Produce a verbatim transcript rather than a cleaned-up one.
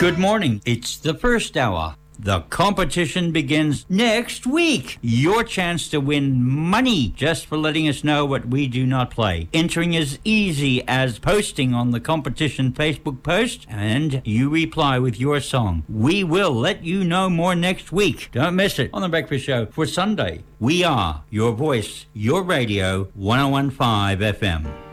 Good morning. It's the first hour. The competition begins next week. Your chance to win money just for letting us know what we do not play. Entering is easy as posting on the competition Facebook post, and you reply with your song. We will let you know more next week. Don't miss it on The Breakfast Show for Sunday. We are your voice, your radio, one oh one point five F M.